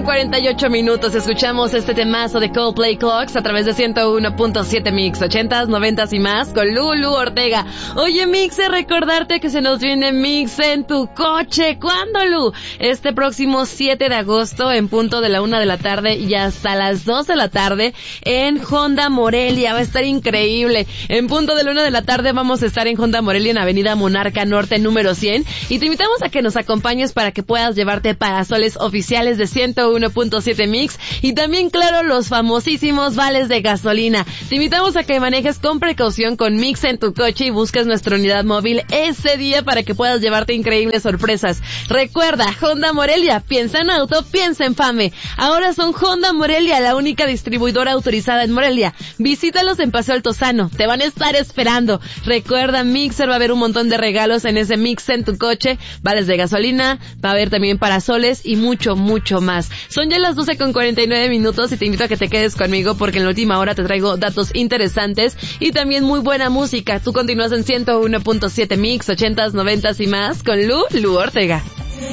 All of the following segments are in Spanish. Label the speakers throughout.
Speaker 1: 12:48. Escuchamos este temazo de Coldplay Clocks a través de 101.7 Mix, 80s, 90s y más con Lulu Ortega. Oye, Mixe, recordarte que se nos viene Mix en tu coche. ¿Cuándo, Lu? Este próximo 7 de agosto en punto de la 1 de la tarde y hasta las 2 de la tarde en Honda Morelia. Va a estar increíble. En punto de la 1 de la tarde vamos a estar en Honda Morelia en Avenida Monarca Norte número 100 y te invitamos a que nos acompañes para que puedas llevarte parasoles oficiales de 101.7 Mix y también, claro, los famosísimos vales de gasolina. Te invitamos a que manejes con precaución con Mix en tu coche y busques nuestra unidad móvil ese día para que puedas llevarte increíbles sorpresas. Recuerda, Honda Morelia, piensa en auto, piensa en Fame. Ahora son Honda Morelia, la única distribuidora autorizada en Morelia. Visítalos en Paseo Altozano, te van a estar esperando. Recuerda, Mixer, va a haber un montón de regalos en ese Mix en tu coche, vales de gasolina, va a haber también parasoles y mucho, mucho más. Son ya las 12:49 y te invito a que te quedes conmigo porque en la última hora te traigo datos interesantes y también muy buena música. Tú continúas en 101.7 Mix, 80s, 90s y más con Lu Ortega.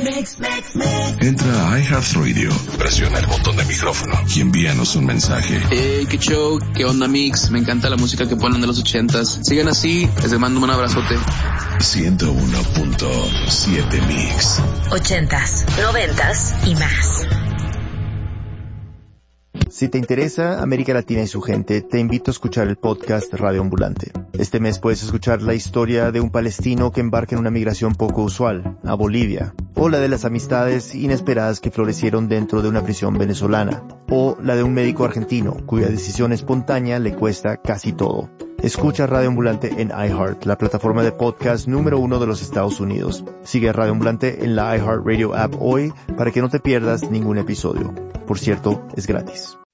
Speaker 2: Entra a iHeartRadio, presiona el botón de micrófono y envíanos un mensaje.
Speaker 3: Hey, qué show, qué onda Mix, me encanta la música que ponen de los 80s. Sigan así, les mando un abrazote.
Speaker 2: 101.7 Mix.
Speaker 4: 80s, 90s y más.
Speaker 5: Si te interesa América Latina y su gente, te invito a escuchar el podcast Radio Ambulante. Este mes puedes escuchar la historia de un palestino que embarca en una migración poco usual, a Bolivia, o la de las amistades inesperadas que florecieron dentro de una prisión venezolana, o la de un médico argentino cuya decisión espontánea le cuesta casi todo. Escucha Radio Ambulante en iHeart, la plataforma de podcast número 1 de los Estados Unidos. Sigue Radio Ambulante en la iHeartRadio app hoy para que no te pierdas ningún episodio. Por cierto, es gratis.